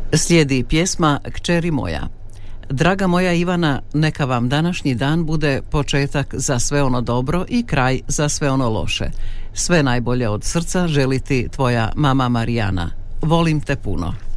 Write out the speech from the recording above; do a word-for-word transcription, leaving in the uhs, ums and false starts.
Slijedi pjesma Kćeri moja. Draga moja Ivana, neka vam današnji dan bude početak za sve ono dobro i kraj za sve ono loše. Sve najbolje od srca želi ti tvoja mama Marijana. Volim te puno.